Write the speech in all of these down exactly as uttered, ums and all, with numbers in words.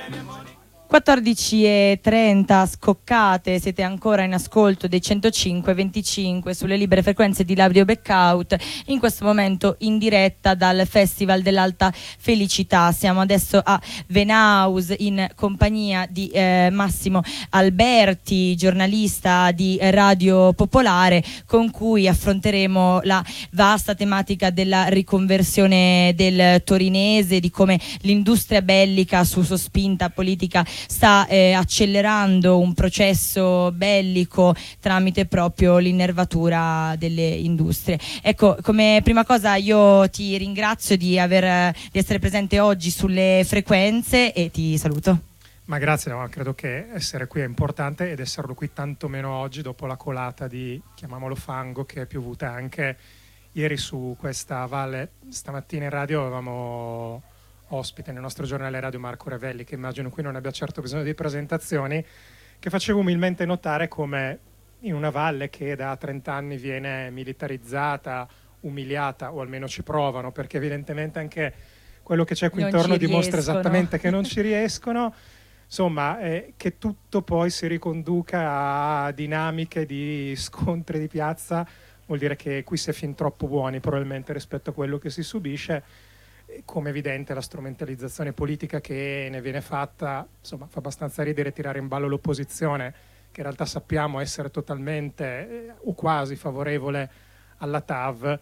quattordici e trenta scoccate, siete ancora in ascolto dei centocinque venticinque sulle libere frequenze di Radio Blackout, in questo momento in diretta dal Festival dell'Alta Felicità. Siamo adesso a Venaus in compagnia di eh, Massimo Alberti, giornalista di Radio Popolare, con cui affronteremo la vasta tematica della riconversione del torinese, di come l'industria bellica su sospinta politica sta eh, accelerando un processo bellico tramite proprio l'innervatura delle industrie. Ecco, come prima cosa io ti ringrazio di, aver, di essere presente oggi sulle frequenze e ti saluto. Ma grazie, no, credo che essere qui è importante, ed esserlo qui tanto meno oggi dopo la colata di, chiamiamolo fango, che è piovuta anche ieri su questa valle. Stamattina in radio avevamo ospite nel nostro giornale radio Marco Revelli, che immagino qui non abbia certo bisogno di presentazioni, che faceva umilmente notare come in una valle che da trenta anni viene militarizzata, umiliata, o almeno ci provano, perché evidentemente anche quello che c'è qui non intorno ci dimostra riescono. esattamente che non ci riescono, insomma, eh, che tutto poi si riconduca a dinamiche di scontri di piazza, vuol dire che qui si è fin troppo buoni probabilmente rispetto a quello che si subisce. Come evidente la strumentalizzazione politica che ne viene fatta, insomma, fa abbastanza ridere tirare in ballo l'opposizione, che in realtà sappiamo essere totalmente eh, o quasi favorevole alla T A V, e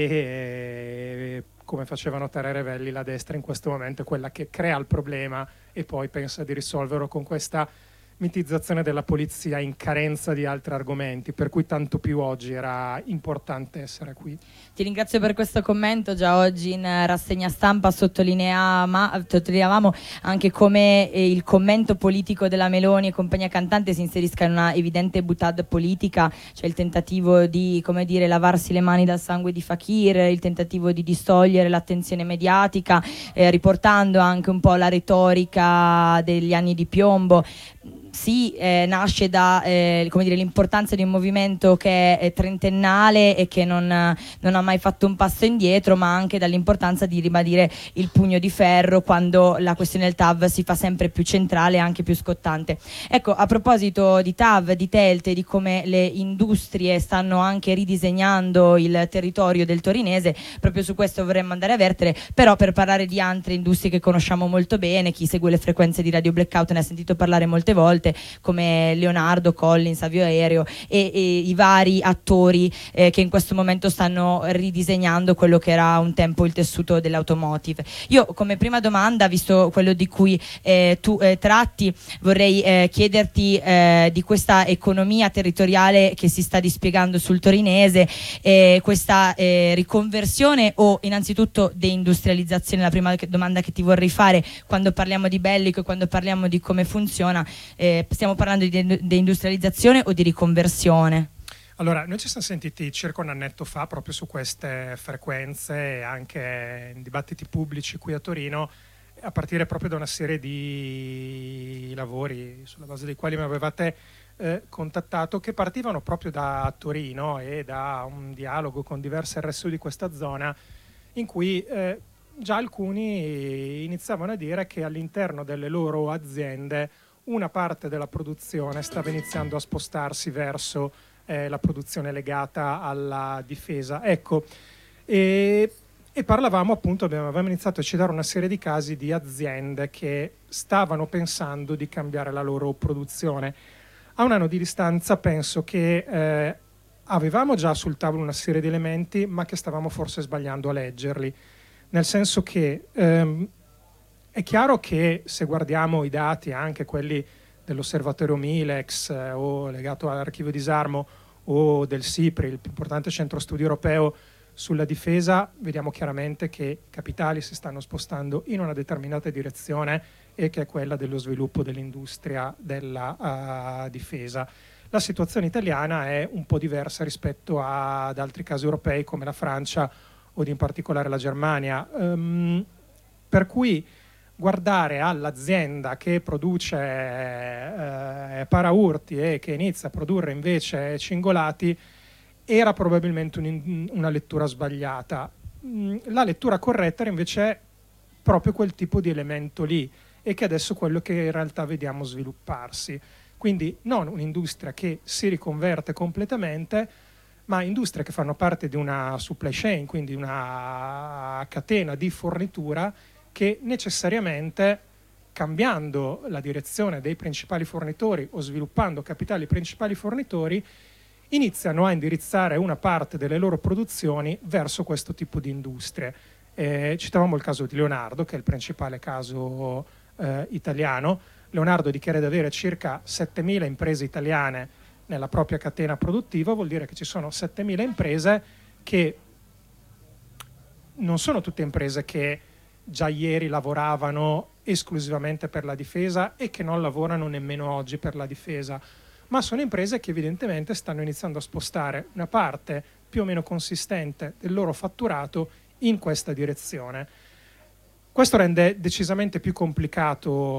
eh, come faceva notare Revelli, la destra in questo momento è quella che crea il problema e poi pensa di risolverlo con questa mitizzazione della polizia in carenza di altri argomenti, per cui tanto più oggi era importante essere qui. Ti ringrazio per questo commento. Già oggi in rassegna stampa sottolineavamo, sottolineavamo anche come eh, il commento politico della Meloni e compagnia cantante si inserisca in una evidente boutade politica, cioè il tentativo di, come dire, lavarsi le mani dal sangue di Fakir, il tentativo di distogliere l'attenzione mediatica, eh, riportando anche un po' la retorica degli anni di piombo. Sì, eh, nasce da eh, come dire, l'importanza di un movimento che è trentennale e che non, non ha mai fatto un passo indietro, ma anche dall'importanza di ribadire il pugno di ferro quando la questione del T A V si fa sempre più centrale e anche più scottante. Ecco, a proposito di T A V, di Telte, di come le industrie stanno anche ridisegnando il territorio del torinese, proprio su questo vorremmo andare a vertere, però per parlare di altre industrie che conosciamo molto bene, chi segue le frequenze di Radio Blackout ne ha sentito parlare molte volte, come Leonardo, Collins, Avio Aereo e, e i vari attori eh, che in questo momento stanno ridisegnando quello che era un tempo il tessuto dell'automotive. Io come prima domanda, visto quello di cui eh, tu eh, tratti, vorrei eh, chiederti eh, di questa economia territoriale che si sta dispiegando sul torinese, eh, questa eh, riconversione o innanzitutto deindustrializzazione. La prima domanda che ti vorrei fare, quando parliamo di bellico e quando parliamo di come funziona, eh, stiamo parlando di deindustrializzazione o di riconversione? Allora, noi ci siamo sentiti circa un annetto fa proprio su queste frequenze e anche in dibattiti pubblici qui a Torino, a partire proprio da una serie di lavori sulla base dei quali mi avevate eh, contattato, che partivano proprio da Torino e da un dialogo con diverse R S U di questa zona, in cui eh, già alcuni iniziavano a dire che all'interno delle loro aziende una parte della produzione stava iniziando a spostarsi verso eh, la produzione legata alla difesa. Ecco, e, e parlavamo appunto, abbiamo iniziato a citare una serie di casi di aziende che stavano pensando di cambiare la loro produzione. A un anno di distanza penso che eh, avevamo già sul tavolo una serie di elementi, ma che stavamo forse sbagliando a leggerli, nel senso che ehm, è chiaro che se guardiamo i dati, anche quelli dell'osservatorio Milex eh, o legato all'archivio disarmo o del SIPRI, il più importante centro studi europeo sulla difesa, vediamo chiaramente che i capitali si stanno spostando in una determinata direzione, e che è quella dello sviluppo dell'industria della uh, difesa. La situazione italiana è un po' diversa rispetto ad altri casi europei come la Francia o in particolare la Germania, um, per cui guardare all'azienda che produce eh, paraurti e che inizia a produrre invece cingolati era probabilmente un, una lettura sbagliata. La lettura corretta era invece proprio quel tipo di elemento lì, e che adesso è quello che in realtà vediamo svilupparsi. Quindi non un'industria che si riconverte completamente, ma industrie che fanno parte di una supply chain, quindi una catena di fornitura che necessariamente, cambiando la direzione dei principali fornitori o sviluppando capitali principali fornitori, iniziano a indirizzare una parte delle loro produzioni verso questo tipo di industrie. Eh, citavamo il caso di Leonardo, che è il principale caso eh, italiano. Leonardo dichiara di avere circa settemila imprese italiane nella propria catena produttiva, vuol dire che ci sono settemila imprese che non sono tutte imprese che già ieri lavoravano esclusivamente per la difesa e che non lavorano nemmeno oggi per la difesa, ma sono imprese che evidentemente stanno iniziando a spostare una parte più o meno consistente del loro fatturato in questa direzione. Questo rende decisamente più complicato